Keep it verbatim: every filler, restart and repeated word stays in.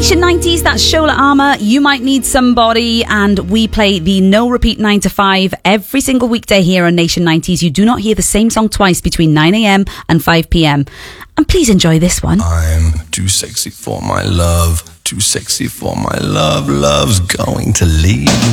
Nation nineties, that's Shola Armour, You Might Need Somebody, and we play the No Repeat nine to five every single weekday here on Nation nineties. You do not hear the same song twice between nine a.m. and five p.m. And please enjoy this one. I'm too sexy for my love, too sexy for my love, love's going to leave.